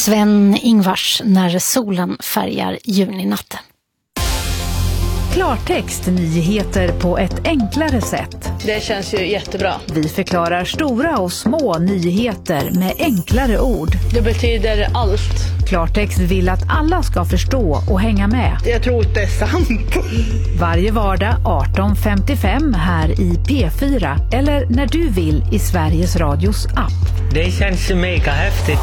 Sven-Ingvars När solen färgar juninatten. Klartext, nyheter på ett enklare sätt. Det känns ju jättebra. Vi förklarar stora och små nyheter med enklare ord. Det betyder allt. Klartext vill att alla ska förstå och hänga med. Jag tror inte det är sant. Varje vardag 18:55 här i P4 eller när du vill i Sveriges Radios app. Det känns mega häftigt.